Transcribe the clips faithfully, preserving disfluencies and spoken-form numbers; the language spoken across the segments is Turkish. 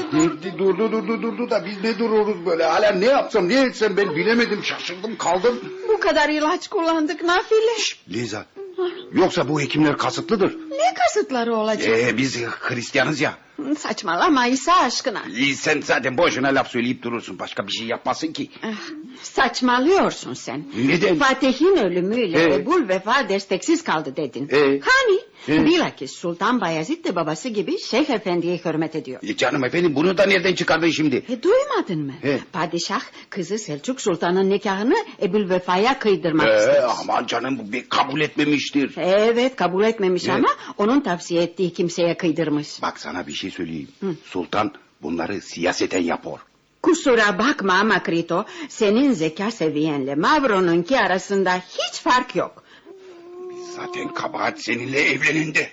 Ne- Durdu durdu durdu da biz ne duruyoruz böyle? Hala ne yapsam ne etsem ben bilemedim, şaşırdım kaldım. Bu kadar ilaç kullandık Nafile. Liza, yoksa bu hekimler kasıtlıdır. Ne kasıtları olacak? Ee, biz Hristiyanız ya. Saçmalama İsa aşkına. Ee, sen zaten boşuna laf söyleyip durursun, başka bir şey yapmasın ki. Ah, saçmalıyorsun sen. Neden? Fatih'in ölümüyle Ee? Ebul Vefa desteksiz kaldı dedin. Ee? Hani? Ee? Bilakis Sultan Bayezid de babası gibi Şeyh Efendi'ye hürmet ediyor. E canım efendim, bunu da nereden çıkardın şimdi? E, duymadın mı? He. Padişah kızı Selçuk Sultan'ın nikahını Ebul Vefa'ya kıydırmak Ee, istemiş. aman canım, bu bir kabul etmemiştir. Evet, kabul etmemiş He. ama onun tavsiye ettiği kimseye kıydırmış. Bak sana bir şey söyleyeyim. Sultan bunları siyaseten yapıyor. Kusura bakma ama Krito, senin zeka seviyenle Mavro'nunki arasında hiç fark yok. Zaten kabahat seninle evleninde.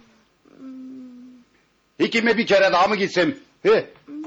Hekime bir kere daha mı gitsem? He?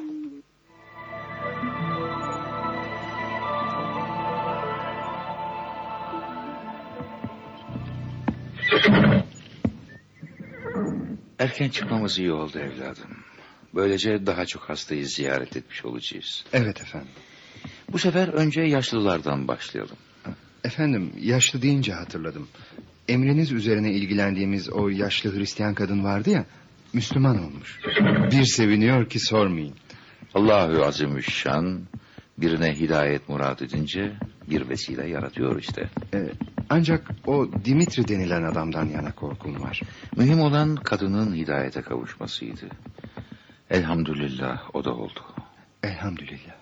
Erken çıkmamız iyi oldu evladım. Böylece daha çok hastayı ziyaret etmiş olacağız. Evet efendim. Bu sefer önce yaşlılardan başlayalım. Efendim, yaşlı deyince hatırladım. Emriniz üzerine ilgilendiğimiz o yaşlı Hristiyan kadın vardı ya, Müslüman olmuş. Bir seviniyor ki sormayın. Allahü Azimüşşan birine hidayet murad edince bir vesile yaratıyor işte. Ee, ancak o Dimitri denilen adamdan yana korkum var. Mühim olan kadının hidayete kavuşmasıydı. Elhamdülillah o da oldu. Elhamdülillah.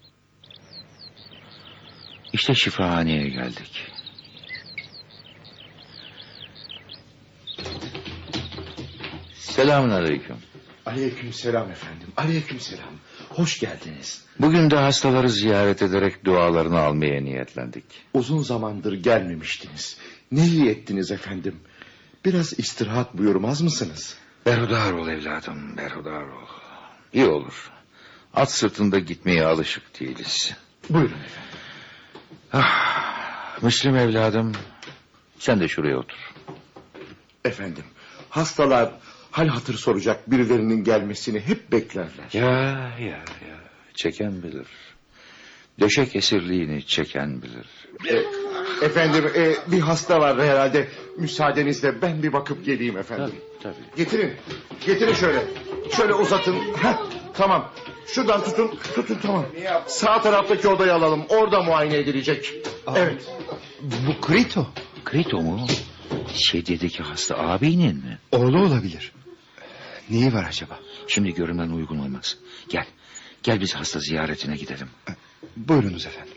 İşte şifahaneye geldik. Selamun aleyküm. Aleykümselam efendim. Aleykümselam. Hoş geldiniz. Bugün de hastaları ziyaret ederek dualarını almaya niyetlendik. Uzun zamandır gelmemiştiniz. Ne iyi ettiniz efendim. Biraz istirahat buyurmaz mısınız? Berhudar ol evladım, berhudar ol. İyi olur. At sırtında gitmeye alışık değiliz. Buyurun efendim. Ah, Müslüm evladım, sen de şuraya otur. Efendim, hastalar hal hatır soracak birilerinin gelmesini hep beklerler. Ya ya ya, çeken bilir. Döşek esirliğini çeken bilir. E, efendim, e, bir hasta var herhalde. Müsaadenizle ben bir bakıp geleyim efendim. Tabii, tabii. Getirin, getirin şöyle. Şöyle uzatın. Heh, tamam. Şuradan tutun, tutun tamam. Sağ taraftaki odayı alalım. Orada muayene edilecek. Evet. Bu Krito. Krito mu? Şeddedeki hasta ağabeyinin mi? Oğlu olabilir. Neyi var acaba? Şimdi görünmen uygun olmaz. Gel, gel biz hasta ziyaretine gidelim. Buyurunuz efendim.